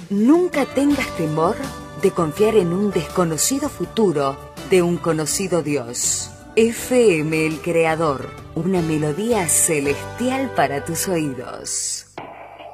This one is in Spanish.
Nunca tengas temor de confiar en un desconocido futuro de un conocido Dios. FM El Creador, una melodía celestial para tus oídos.